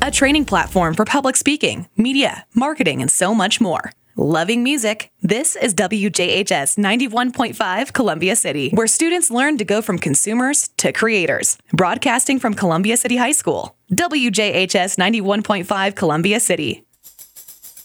a training platform for public speaking, media, marketing, and so much more. Loving music, this is WJHS 91.5 Columbia City, where students learn to go from consumers to creators. Broadcasting from Columbia City High School, WJHS 91.5 Columbia City.